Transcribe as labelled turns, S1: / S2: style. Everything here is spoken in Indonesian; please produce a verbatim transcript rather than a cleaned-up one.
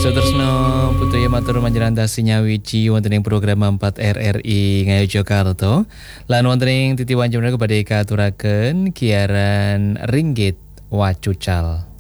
S1: Sutresno Putu matur manjerantasinya wiji wonten ing program empat R R I Ngayu Jakarta. Lan wonten ing titiwan jenengan kepada katuraken kiaran Ringgit Wacucal.